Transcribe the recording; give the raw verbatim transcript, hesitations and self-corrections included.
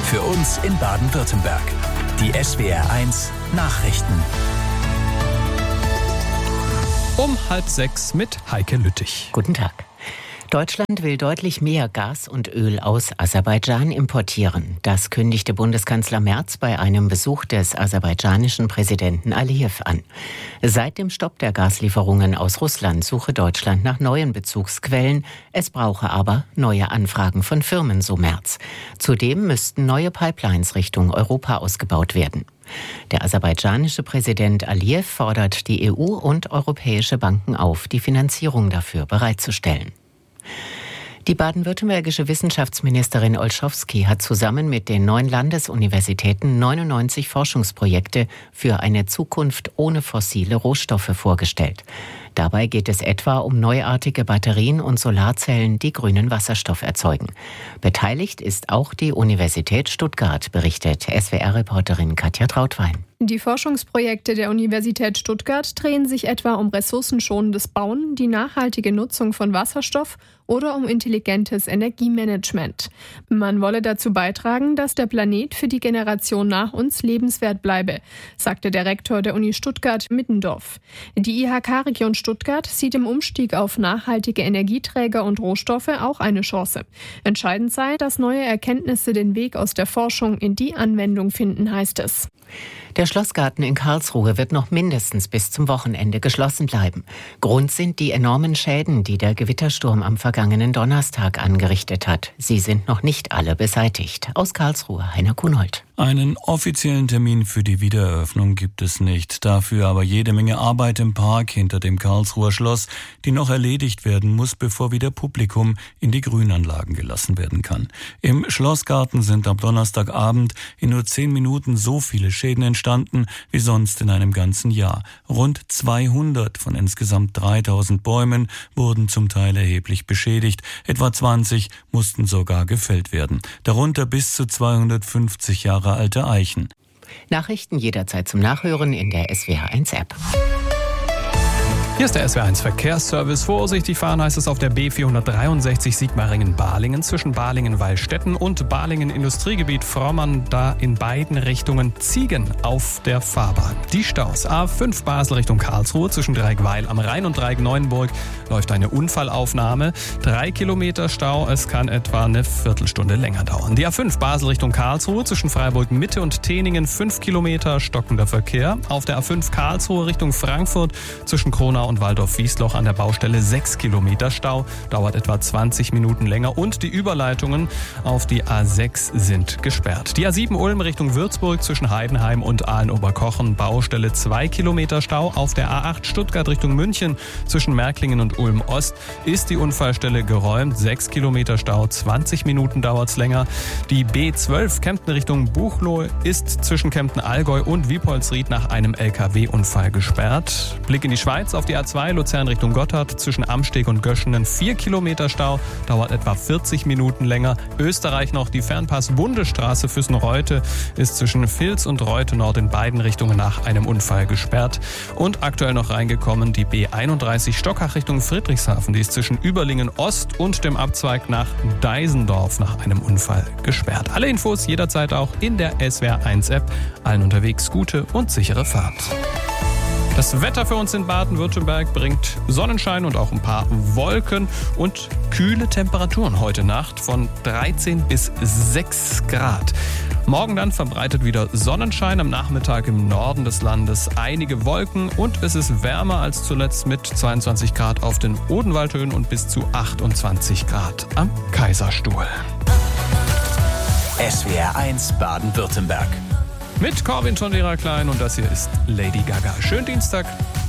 Für uns in Baden-Württemberg. Die S W R eins Nachrichten. Um halb sechs mit Heike Lüttich. Guten Tag. Deutschland will deutlich mehr Gas und Öl aus Aserbaidschan importieren. Das kündigte Bundeskanzler Merz bei einem Besuch des aserbaidschanischen Präsidenten Aliyev an. Seit dem Stopp der Gaslieferungen aus Russland suche Deutschland nach neuen Bezugsquellen. Es brauche aber neue Anfragen von Firmen, so Merz. Zudem müssten neue Pipelines Richtung Europa ausgebaut werden. Der aserbaidschanische Präsident Aliyev fordert die E U und europäische Banken auf, die Finanzierung dafür bereitzustellen. Die baden-württembergische Wissenschaftsministerin Olschowski hat zusammen mit den neun Landesuniversitäten neunundneunzig Forschungsprojekte für eine Zukunft ohne fossile Rohstoffe vorgestellt. Dabei geht es etwa um neuartige Batterien und Solarzellen, die grünen Wasserstoff erzeugen. Beteiligt ist auch die Universität Stuttgart, berichtet S W R-Reporterin Katja Trautwein. Die Forschungsprojekte der Universität Stuttgart drehen sich etwa um ressourcenschonendes Bauen, die nachhaltige Nutzung von Wasserstoff oder um intelligentes Energiemanagement. Man wolle dazu beitragen, dass der Planet für die Generation nach uns lebenswert bleibe, sagte der Rektor der Uni Stuttgart Middendorf. Die I H K-Region Stuttgart sieht im Umstieg auf nachhaltige Energieträger und Rohstoffe auch eine Chance. Entscheidend sei, dass neue Erkenntnisse den Weg aus der Forschung in die Anwendung finden, heißt es. Der Schlossgarten in Karlsruhe wird noch mindestens bis zum Wochenende geschlossen bleiben. Grund sind die enormen Schäden, die der Gewittersturm am vergangenen Donnerstag angerichtet hat. Sie sind noch nicht alle beseitigt. Aus Karlsruhe, Heiner Kunold. Einen offiziellen Termin für die Wiedereröffnung gibt es nicht. Dafür aber jede Menge Arbeit im Park hinter dem Karlsruher Schloss, die noch erledigt werden muss, bevor wieder Publikum in die Grünanlagen gelassen werden kann. Im Schlossgarten sind am Donnerstagabend in nur zehn Minuten so viele Schäden entstanden wie sonst in einem ganzen Jahr. Rund zweihundert von insgesamt dreitausend Bäumen wurden zum Teil erheblich beschädigt. Etwa zwanzig mussten sogar gefällt werden. Darunter bis zu zweihundertfünfzig Jahre alte Eichen. Nachrichten jederzeit zum Nachhören in der S W R eins App. Hier ist der S W R eins Verkehrsservice. Vorsichtig fahren heißt es auf der B vierhundertdreiundsechzig Sigmaringen-Balingen zwischen Balingen-Wallstätten und Balingen-Industriegebiet Frommern, da in beiden Richtungen Ziegen auf der Fahrbahn. Die Staus A fünf Basel Richtung Karlsruhe zwischen Dreieckweil am Rhein und Dreieck-Neuenburg läuft eine Unfallaufnahme. Drei Kilometer Stau, es kann etwa eine Viertelstunde länger dauern. Die A fünf Basel Richtung Karlsruhe zwischen Freiburg-Mitte und Teningen fünf Kilometer stockender Verkehr. Auf der A fünf Karlsruhe Richtung Frankfurt zwischen Kronau und Waldorf-Wiesloch an der Baustelle sechs Kilometer Stau, dauert etwa zwanzig Minuten länger und die Überleitungen auf die A sechs sind gesperrt. Die A sieben Ulm Richtung Würzburg zwischen Heidenheim und Aalen-Oberkochen, Baustelle zwei Kilometer Stau. Auf der A acht Stuttgart Richtung München zwischen Märklingen und Ulm Ost ist die Unfallstelle geräumt, sechs Kilometer Stau, zwanzig Minuten dauert es länger. Die B zwölf Kempten Richtung Buchloe ist zwischen Kempten-Allgäu und Wiepolsried nach einem L K W-Unfall gesperrt. Blick in die Schweiz auf die A zwei Luzern Richtung Gotthard zwischen Amsteg und Göschenen vier Kilometer Stau, dauert etwa vierzig Minuten länger. Österreich noch die Fernpass-Bundesstraße Füssen-Reute ist zwischen Vils und Reute Nord in beiden Richtungen nach einem Unfall gesperrt. Und aktuell noch reingekommen die B einunddreißig Stockach Richtung Friedrichshafen, die ist zwischen Überlingen Ost und dem Abzweig nach Deisendorf nach einem Unfall gesperrt. Alle Infos jederzeit auch in der S W R eins App. Allen unterwegs gute und sichere Fahrt. Das Wetter für uns in Baden-Württemberg bringt Sonnenschein und auch ein paar Wolken und kühle Temperaturen heute Nacht von dreizehn bis sechs Grad. Morgen dann verbreitet wieder Sonnenschein, am Nachmittag im Norden des Landes einige Wolken und es ist wärmer als zuletzt mit zweiundzwanzig Grad auf den Odenwaldhöhen und bis zu achtundzwanzig Grad am Kaiserstuhl. S W R eins Baden-Württemberg. Mit Corbin Tondera Klein und das hier ist Lady Gaga. Schönen Dienstag.